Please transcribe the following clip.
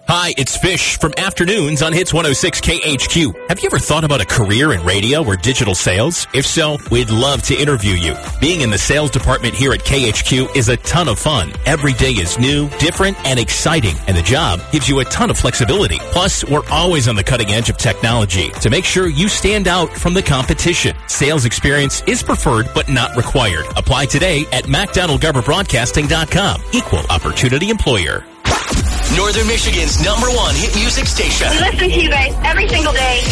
Hi, it's Fish from Afternoons on Hits 106 KHQ. Have you ever thought about a career in radio or digital sales? If so, we'd love to interview you. Being in the sales department here at KHQ is a ton of fun. Every day is new, different, and exciting, and the job gives you a ton of flexibility. Plus, we're always on the cutting edge of technology to make sure you stand out from the competition. Sales experience is preferred but not required. Apply today at McDonald-GarberBroadcasting.com. Equal opportunity employer. Northern Michigan's #1 hit music station. We listen to you guys every single day.